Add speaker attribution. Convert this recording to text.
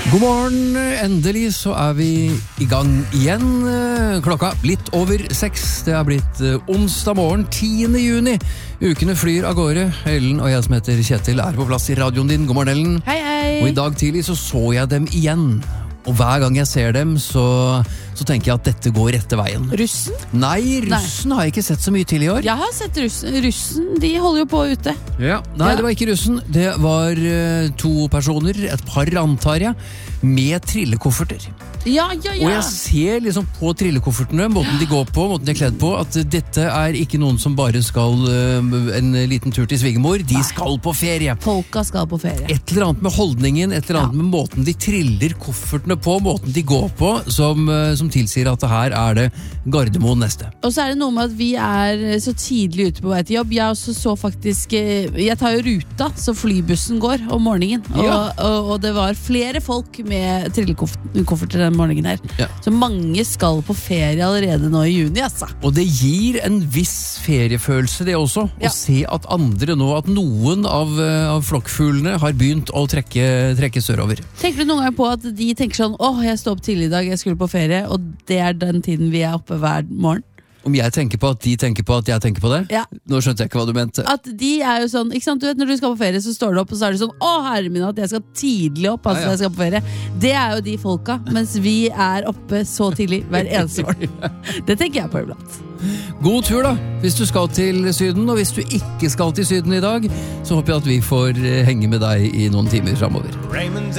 Speaker 1: God morgen, endelig så vi I gang igjen. Klokka litt over 6. Det blitt onsdag morgen, 10. juni. Ukene flyr av gårde. Ellen og jeg som heter Kjetil på plass I radioen din. God morgen, Ellen.
Speaker 2: Hei, hei.
Speaker 1: Og I dag tidlig så jeg dem igjen. Og hver gang jeg ser dem, så tenker jeg at dette går rette veien.
Speaker 2: Russen?
Speaker 1: Nei, russen har jeg ikke sett så mye til I år.
Speaker 2: Jeg har sett russen. Russen, de holder jo på ute.
Speaker 1: Ja. Nei, det var ikke russen. Det var to personer, et par antar jeg, med trillekofferter.
Speaker 2: Ja.
Speaker 1: Og jeg ser liksom på trillekoffertene, måten de går på, måten de kledd på, at dette ikke noen som bare skal en liten tur til svigermor. De skal på ferie.
Speaker 2: Folka skal på ferie.
Speaker 1: Et eller annet med holdningen, et eller annet med måten de triller koffertene på, måten de går på, som tilsier at her det Gardermoen neste.
Speaker 2: Og så det noe med at vi så tidlig ute på vei til jobb. Jeg også så faktisk, jeg tar jo ruta, så flybussen går om morgenen. Og det var flere folk med trillekofferter den morgenen her. Ja. Så mange skal på ferie allerede nå I juni, altså. Og
Speaker 1: det gir en viss feriefølelse det også, å se at andre nå, at noen av flokkfuglene har begynt å trekke sørover.
Speaker 2: Tenker du noen gang på at de tenker sånn, jeg står opp tidlig I dag, jeg skulle på ferie, og det den tiden vi oppe hver morgen?
Speaker 1: Om jeg tenker på at de tenker på at jeg tenker på det?
Speaker 2: Ja.
Speaker 1: Nå skjønte jeg ikke hva du mente.
Speaker 2: At de jo sånn, ikke sant, du vet når du skal på ferie så står du opp og så det sånn, herre min at jeg skal tidlig opp, altså jeg skal på ferie. Det jo de folka, mens vi oppe så tidlig hver eneste morgen. Det tenker jeg på iblant.
Speaker 1: God tur da, hvis du skal til Syden, og hvis du ikke skal til Syden I dag, så håper jeg at vi får henge med deg I noen timer fremover.